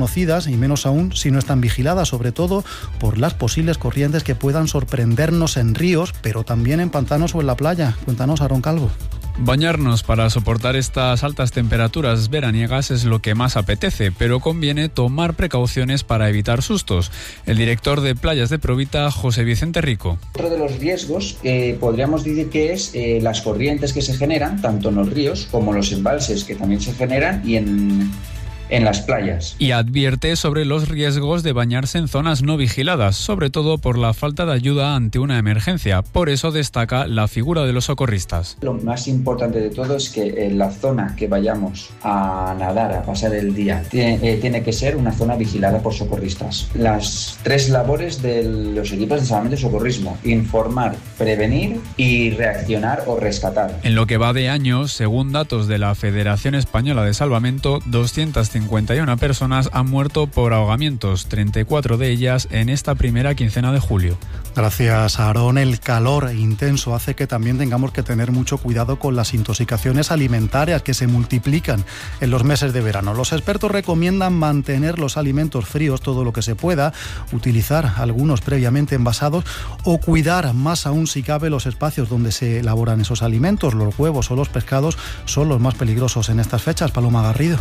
desconocidas y menos aún si no están vigiladas, sobre todo por las posibles corrientes que puedan sorprendernos en ríos, pero también en pantanos o en la playa. Cuéntanos, Aarón Calvo. Bañarnos para soportar estas altas temperaturas veraniegas es lo que más apetece, pero conviene tomar precauciones para evitar sustos. El director de Playas de Provita, José Vicente Rico. Otro de los riesgos podríamos decir que es las corrientes que se generan, tanto en los ríos como los embalses que también se generan y en las playas. Y advierte sobre los riesgos de bañarse en zonas no vigiladas, sobre todo por la falta de ayuda ante una emergencia. Por eso destaca la figura de los socorristas. Lo más importante de todo es que en la zona que vayamos a nadar, a pasar el día, tiene que ser una zona vigilada por socorristas. Las 3 labores de los equipos de salvamento y socorrismo: informar, prevenir y reaccionar o rescatar. En lo que va de año, según datos de la Federación Española de Salvamento, 251 personas han muerto por ahogamientos, 34 de ellas en esta primera quincena de julio. Gracias, Aarón. El calor intenso hace que también tengamos que tener mucho cuidado con las intoxicaciones alimentarias que se multiplican en los meses de verano. Los expertos recomiendan mantener los alimentos fríos todo lo que se pueda, utilizar algunos previamente envasados o cuidar más aún si cabe los espacios donde se elaboran esos alimentos. Los huevos o los pescados son los más peligrosos en estas fechas. Paloma Garrido.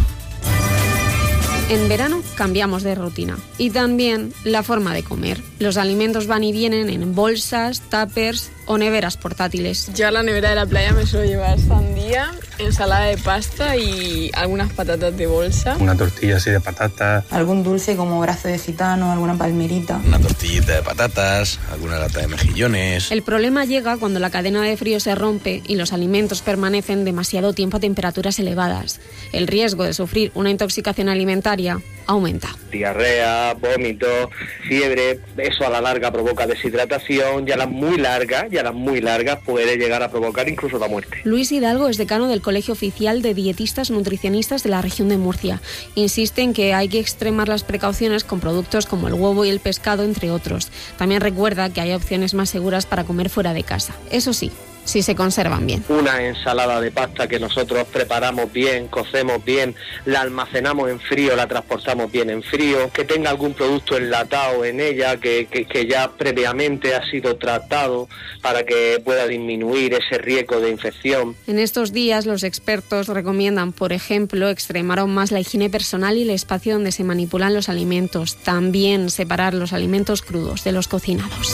En verano cambiamos de rutina y también la forma de comer. Los alimentos van y vienen en bolsas, tuppers o neveras portátiles. Yo a la nevera de la playa me suelo llevar sandía, ensalada de pasta y algunas patatas de bolsa. Una tortilla así de patata. Algún dulce como brazo de gitano, alguna palmerita. Una tortillita de patatas, alguna lata de mejillones. El problema llega cuando la cadena de frío se rompe y los alimentos permanecen demasiado tiempo a temperaturas elevadas. El riesgo de sufrir una intoxicación alimentaria aumenta. Diarrea, vómito, fiebre, eso a la larga provoca deshidratación y a las muy largas puede llegar a provocar incluso la muerte. Luis Hidalgo es decano del Colegio Oficial de Dietistas Nutricionistas de la región de Murcia. Insiste en que hay que extremar las precauciones con productos como el huevo y el pescado, entre otros. También recuerda que hay opciones más seguras para comer fuera de casa. Eso sí, si se conservan bien. Una ensalada de pasta que nosotros preparamos bien, cocemos bien, la almacenamos en frío, la transportamos bien en frío, que tenga algún producto enlatado en ella, que ya previamente ha sido tratado para que pueda disminuir ese riesgo de infección. En estos días los expertos recomiendan, por ejemplo, extremar aún más la higiene personal y el espacio donde se manipulan los alimentos. También separar los alimentos crudos de los cocinados.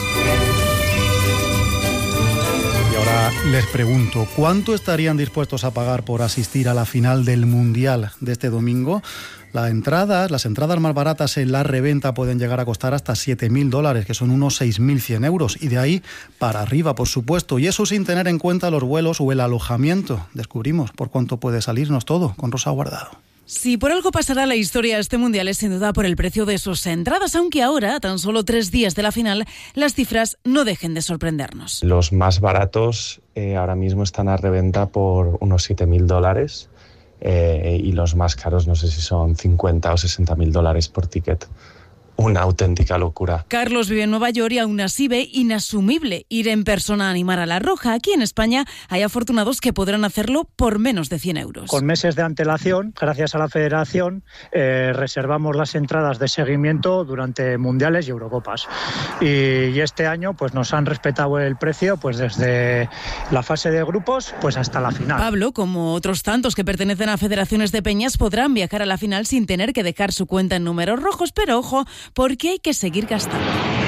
Ahora les pregunto, ¿cuánto estarían dispuestos a pagar por asistir a la final del Mundial de este domingo? Las entradas más baratas en la reventa pueden llegar a costar hasta $7.000, que son unos 6.100 euros, y de ahí para arriba, por supuesto, y eso sin tener en cuenta los vuelos o el alojamiento. Descubrimos por cuánto puede salirnos todo con Rosa Guardado. Si por algo pasará la historia este Mundial es sin duda por el precio de sus entradas, aunque ahora, a tan solo 3 días de la final, las cifras no dejen de sorprendernos. Los más baratos ahora mismo están a reventa por unos $7.000 y los más caros no sé si son $50 o $60.000 por ticket. Una auténtica locura. Carlos vive en Nueva York y aún así ve inasumible ir en persona a animar a la Roja. Aquí en España hay afortunados que podrán hacerlo por menos de 100 euros. Con meses de antelación, gracias a la Federación, reservamos las entradas de seguimiento durante Mundiales y Eurocopas. Y este año pues nos han respetado el precio pues desde la fase de grupos pues hasta la final. Pablo, como otros tantos que pertenecen a federaciones de peñas, podrán viajar a la final sin tener que dejar su cuenta en números rojos, pero ojo, porque hay que seguir gastando.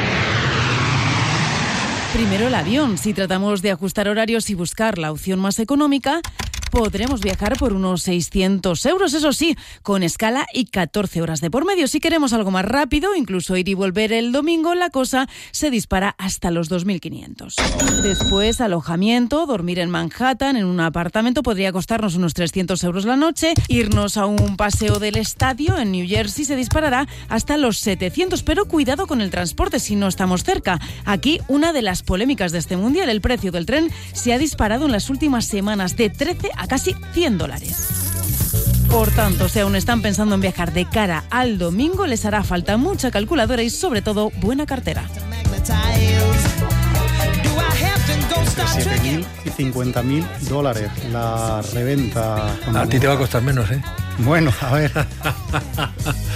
Primero el avión. Si tratamos de ajustar horarios y buscar la opción más económica, podremos viajar por unos 600 euros, eso sí, con escala y 14 horas de por medio. Si queremos algo más rápido, incluso ir y volver el domingo, la cosa se dispara hasta los 2.500. Después, alojamiento, dormir en Manhattan, en un apartamento, podría costarnos unos 300 euros la noche. Irnos a un paseo del estadio en New Jersey se disparará hasta los 700, pero cuidado con el transporte si no estamos cerca. Aquí, una de las polémicas de este Mundial, el precio del tren se ha disparado en las últimas semanas de 13 a casi $100. Por tanto, si aún están pensando en viajar de cara al domingo, les hará falta mucha calculadora y sobre todo buena cartera. Entre 7.000 y $50.000 la reventa. A ti te va a costar menos, ¿eh? Bueno, a ver.